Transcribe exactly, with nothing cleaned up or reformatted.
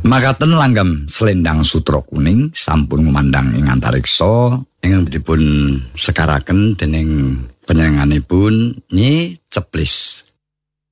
Makaten langgam Selendang Sutra Kuning sampun ngumandang ing antariksa ingkang dipun sekaraken dening panjenenganipun Nyi Ceplis.